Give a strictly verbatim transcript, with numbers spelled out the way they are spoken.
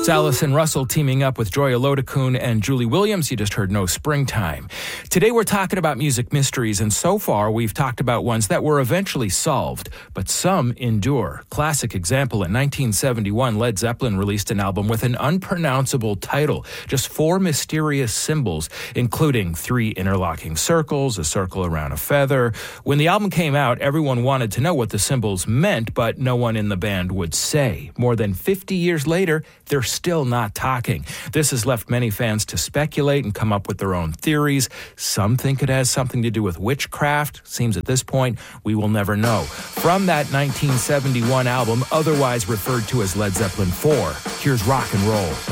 It's Allison Russell teaming up with Joy Olodokun and Julie Williams. You just heard No Springtime. Today we're talking about music mysteries, and so far we've talked about ones that were eventually solved, but some endure. Classic example, in nineteen seventy-one, Led Zeppelin released an album with an unpronounceable title, just four mysterious symbols, including three interlocking circles, a circle around a feather. When the album came out, everyone wanted to know what the symbols meant, but no one in the band would say. More than fifty years later, they're still not talking. This has left many fans to speculate and come up with their own theories. Some think it has something to do with witchcraft. Seems at this point, we will never know. From that nineteen seventy-one album, otherwise referred to as Led Zeppelin four, here's Rock and Roll.